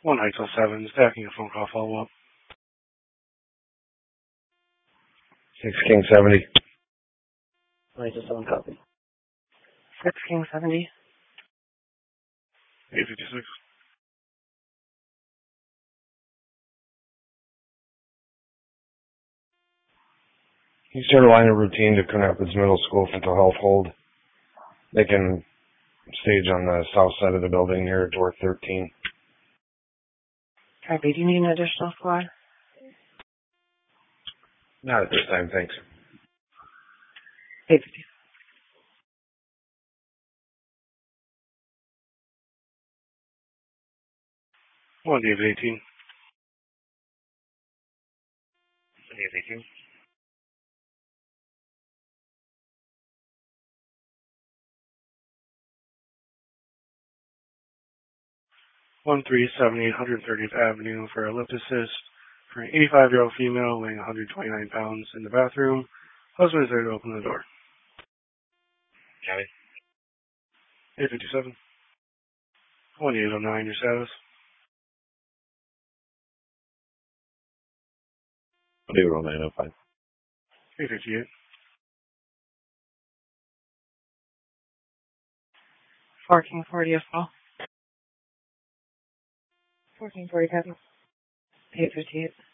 1 Heights 07, stacking a phone call follow-up. 6 King 70. 1 Heights 07 copy. 6 King 70. 856. You start a line of routine to Coon Rapids Middle School mental health hold. They can stage on the south side of the building near door 13. Copy. Do you need an additional squad? Not at this time, thanks. 850. One David 18. David 18. 137 130th Avenue for a lift assist for an 85-year-old female weighing 129 pounds in the bathroom. Husband is there to open the door. Copy. 857. 1809, your status. I'll do roll 905. 858. 4 King 40 as well. 4 King 40 copy. 858.